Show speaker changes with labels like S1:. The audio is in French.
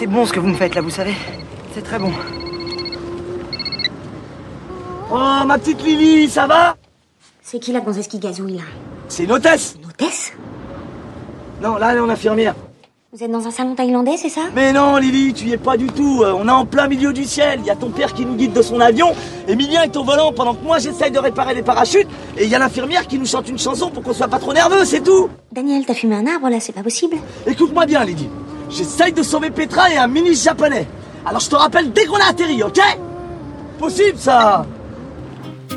S1: C'est bon ce que vous me faites là, vous savez. C'est très bon.
S2: Oh, ma petite Lily, ça va?
S3: C'est qui la gonzesse qui gazouille, là?
S2: C'est une hôtesse.
S3: Une hôtesse?
S2: Non, là, elle est en infirmière.
S3: Vous êtes dans un salon thaïlandais, c'est ça?
S2: Mais non, Lily, tu y es pas du tout. On est en plein milieu du ciel. Il y a ton père qui nous guide de son avion. Emilien est au volant pendant que moi, j'essaye de réparer les parachutes. Et il y a l'infirmière qui nous chante une chanson pour qu'on soit pas trop nerveux, c'est tout.
S3: Daniel, t'as fumé un arbre, là, c'est pas possible.
S2: Écoute-moi bien, Lily. J'essaye de sauver Petra et un ministre japonais. Alors je te rappelle dès qu'on a atterri, ok? Possible, ça.